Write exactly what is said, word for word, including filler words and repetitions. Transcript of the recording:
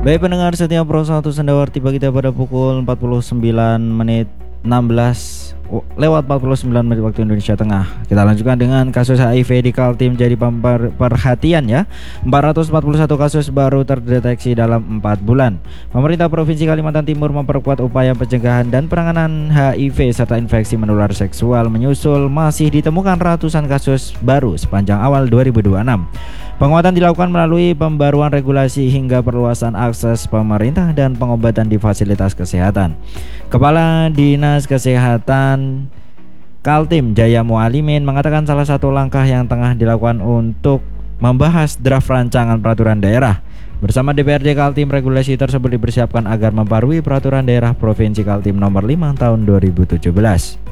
Baik pendengar setia Pro satu Sendawar, tiba kita pada pukul empat puluh sembilan menit enam belas lewat empat puluh sembilan menit waktu Indonesia Tengah. Kita lanjutkan dengan kasus H I V di Kaltim jadi pemper, perhatian ya. empat ratus empat puluh satu kasus baru terdeteksi dalam empat bulan. Pemerintah Provinsi Kalimantan Timur memperkuat upaya pencegahan dan penanganan H I V serta infeksi menular seksual menyusul masih ditemukan ratusan kasus baru sepanjang awal dua ribu dua puluh enam. Penguatan dilakukan melalui pembaruan regulasi hingga perluasan akses pemerintah dan pengobatan di fasilitas kesehatan. Kepala Dinas Kesehatan Kaltim Jaya Mualimin mengatakan salah satu langkah yang tengah dilakukan untuk membahas draft rancangan peraturan daerah. Bersama D P R D Kaltim, regulasi tersebut dipersiapkan agar membarui peraturan daerah Provinsi Kaltim nomor lima tahun dua ribu tujuh belas.